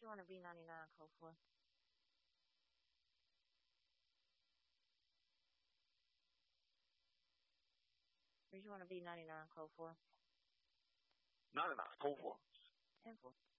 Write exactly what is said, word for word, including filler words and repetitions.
want a B ninety-nine code for? Where'd you want a B ninety-nine code for? ninety-nine, code for. ten four.